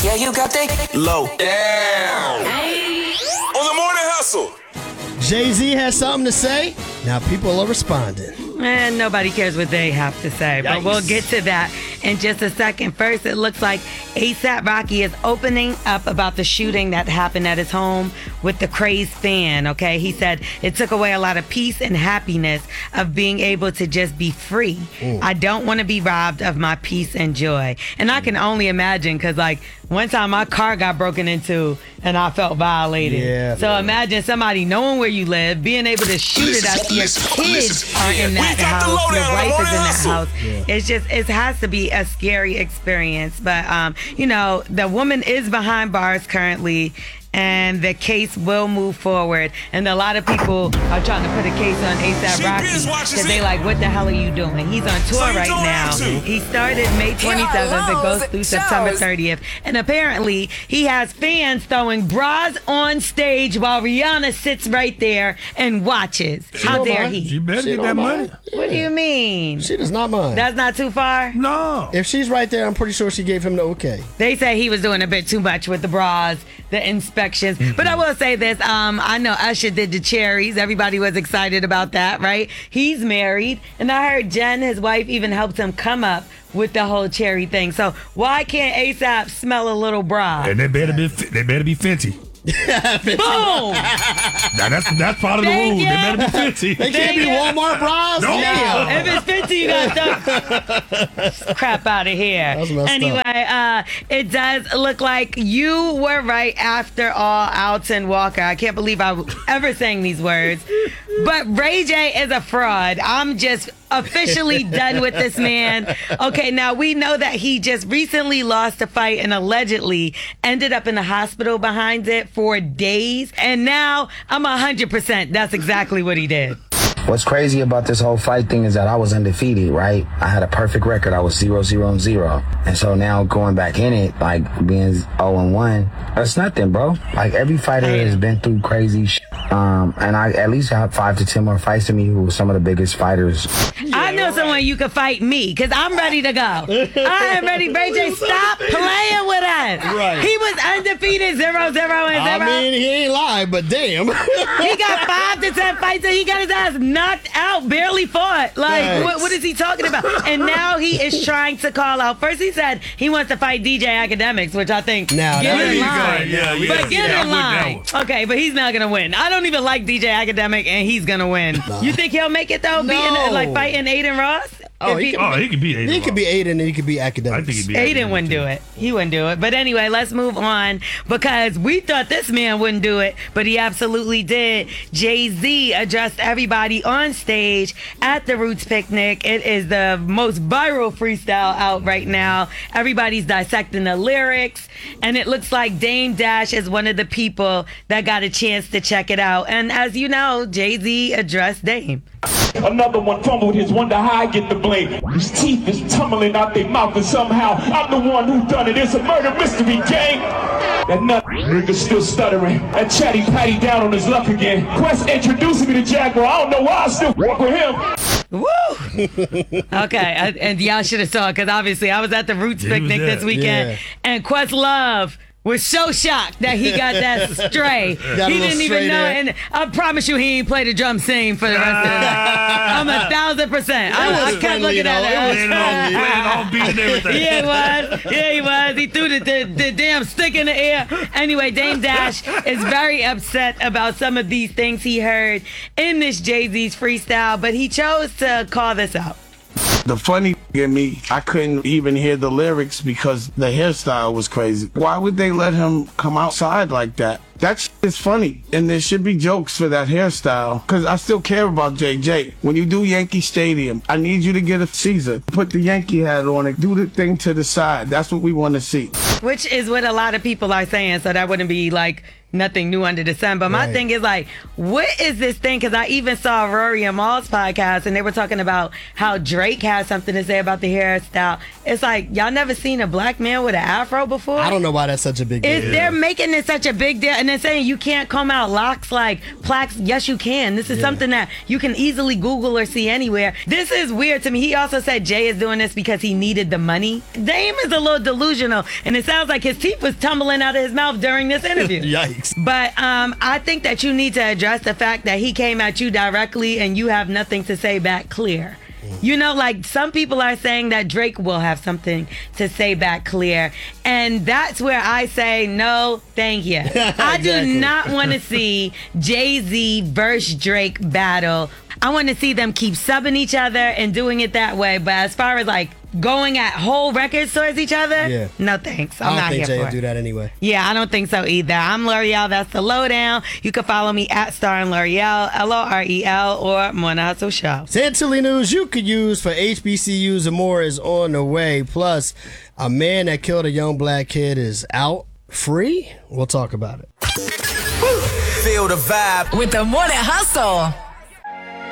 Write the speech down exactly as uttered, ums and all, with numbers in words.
Yeah, you got that low. Damn. On the morning hustle. Jay-Z has something to say. Now people are responding. And nobody cares what they have to say, but Yikes. we'll get to that in just a second. First, it looks like ASAP Rocky is opening up about the shooting that happened at his home with the crazed fan, okay? He said it took away a lot of peace and happiness of being able to just be free. Ooh. I don't want to be robbed of my peace and joy. And I can only imagine, because, like, one time my car got broken into and I felt violated. Yeah, so man. imagine somebody knowing where you live, being able to shoot it at your Listen, kids listen. are in that We got the house. Your lowdown on wife the is in morning that hustle. house. Yeah. It's just, it has to be a scary experience. But, um, you know, the woman is behind bars currently, and the case will move forward. And a lot of people are trying to put a case on ASAP She Rocky binge watches because they it. like, what the hell are you doing? He's on tour So you right don't now. have to. He started May twenty-seventh. It goes through September thirtieth. And apparently, he has fans throwing bras on stage while Rihanna sits right there and watches. How don't dare mind. he? You better She get don't that mind. money. What do you mean? She does not mind. That's not too far? No. If she's right there, I'm pretty sure she gave him the okay. They say he was doing a bit too much with the bras, the inspections. But I will say this. Um, I know Usher did the cherries. Everybody was excited about that, right? He's married. And I heard Jen, his wife, even helped him come up with the whole cherry thing. So why can't ASAP smell a little bra? And they better be they better be Fenty. Boom! Now that's that's part of the Thank rule. you. They better be Fenty. They can't be Walmart bras? No. Damn. If it's Fenty, you got the crap out of here. That's messed Anyway, uh, it does look like you were right after all, Alton Walker. I can't believe I was ever saying these words. But Ray J is a fraud. I'm just officially done with this man. Okay, now we know that he just recently lost a fight and allegedly ended up in the hospital behind it for days. And now I'm one hundred percent that's exactly what he did. What's crazy about this whole fight thing is that I was undefeated, right? I had a perfect record. I was zero, zero, and zero. And so now going back in it, like being oh and one, that's nothing, bro. Like every fighter has been through crazy shit. Um, and I at least have five to ten more fights to me who were some of the biggest fighters. I know someone you could fight me because I'm ready to go. I am ready. Ray J, stop playing with us. Right. He was undefeated, zero, zero, and I zero. mean, he ain't lied, but damn. He got five to ten fights and he got his ass knocked out, barely fought. Like, Thanks. what, what is he talking about? And now he is trying to call out. First he said he wants to fight D J Academics, which I think Now, get there in you go. line. Yeah, yeah, But get yeah, I in would line. know. Okay, but he's not gonna win. I don't even like D J Academic, and he's gonna win. You think he'll make it though? No. Beating like fighting Aiden Ross? Oh, If he could Oh, he could be Aiden. He could be Aiden and he could be I academics. think he'd be Aiden wouldn't do it. He wouldn't do it. But anyway, let's move on because we thought this man wouldn't do it, but he absolutely did. Jay-Z addressed everybody on stage at the Roots Picnic. It is the most viral freestyle out right now. Everybody's dissecting the lyrics, and it looks like Dame Dash is one of the people that got a chance to check it out. And as you know, Jay-Z addressed Dame. Another one fumbled his, wonder how I get the blame. His teeth is tumbling out their mouth, and somehow I'm the one who done it. It's a murder mystery, gang. That nut nigga's still stuttering. That chatty patty down on his luck again. Quest introducing me to Jaguar. I don't know why I still walk with him. Woo! Okay, I, and y'all should have saw it because obviously I was at the Roots Yeah, he was Picnic there. this weekend, Yeah. and Questlove was so shocked that he got that stray. Got a He little didn't even stray know, there. and I promise you he ain't played a drum scene for the rest of the night. I'm a thousand percent. It I, was I kept friendly, looking though. at It was it. Playing on, playing on beat and everything. Yeah, he was. Yeah, he was. He threw the, the, the damn stick in the air. Anyway, Dame Dash is very upset about some of these things he heard in this Jay-Z's freestyle, but he chose to call this out. The funny thing in me, I couldn't even hear the lyrics because the hairstyle was crazy. Why would they let him come outside like that? That shit is funny, and there should be jokes for that hairstyle, because I still care about J J. When you do Yankee Stadium, I need you to get a Caesar. Put the Yankee hat on it. Do the thing to the side. That's what we want to see. Which is what a lot of people are saying, so that wouldn't be like nothing new under the sun. But my Right. thing is like, what is this thing? Because I even saw Rory and Maul's podcast, and they were talking about how Drake has something to say about the hairstyle. It's like, y'all never seen a black man with an afro before? I don't know why that's such a big deal. Is they're making it such a big deal, and they're saying you can't comb out locks like plaques. Yes, you can. This is Yeah. something that you can easily Google or see anywhere. This is weird to me. He also said Jay is doing this because he needed the money. Dame is a little delusional, and it sounds like his teeth was tumbling out of his mouth during this interview. Yikes. But um, I think that you need to address the fact that he came at you directly, and you have nothing to say back clear. You know, like some people are saying that Drake will have something to say back clear. And that's where I say, no, thank you. I do Exactly. not want to see Jay-Z versus Drake battle. I want to see them keep subbing each other and doing it that way. But as far as like going at whole records towards each other, Yeah. no thanks. I'm I don't not think here Jay for would it. do that anyway. Yeah, I don't think so either. I'm L'Oreal. That's the lowdown. You can follow me at Star and L'Oreal, L O R E L, or Morning Hustle Show. Chantilly news you could use for H B C Us and more is on the way. Plus, a man that killed a young black kid is out free. We'll talk about it. Feel the vibe. With the Morning Hustle.